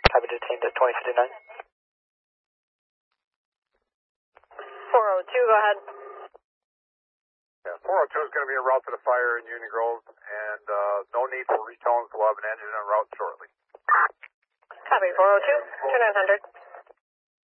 Copy, detained at 2059. 402, go ahead. Yeah, 402 is going to be en route to the fire in Union Grove, and no need for retones. We'll have an engine en route shortly. Copy, 402, 2900.